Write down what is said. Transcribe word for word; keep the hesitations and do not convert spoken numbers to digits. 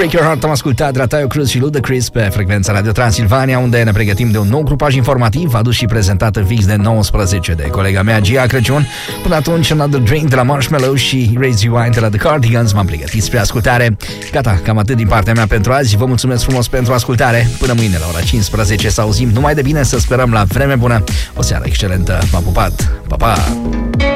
Break Your Heart am ascultat de la Taio Cruz și Ludacris pe frecvența Radio Transilvania, unde ne pregătim de un nou grupaj informativ adus și prezentat în fix de nouăsprezece de colega mea Gia Crăciun. Până atunci, Another Drink de la Marshmello și Raise You Wine de la The Cardigans m-am pregătit spre ascultare. Gata, cam atât din partea mea pentru azi. Vă mulțumesc frumos pentru ascultare. Până mâine la ora cincisprezece să auzim numai de bine, să sperăm la vreme bună. O seară excelentă. M-am pupat. Pa, pa!